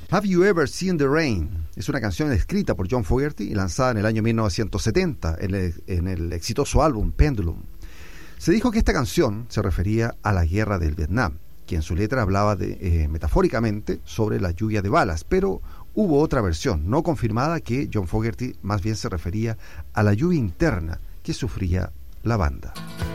Have You Ever Seen the Rain? Es una canción escrita por John Fogerty y lanzada en el año 1970 en el exitoso álbum Pendulum. Se dijo que esta canción se refería a la guerra del Vietnam, que en su letra hablaba metafóricamente sobre la lluvia de balas, pero hubo otra versión no confirmada que John Fogerty más bien se refería a la lluvia interna que sufría la banda.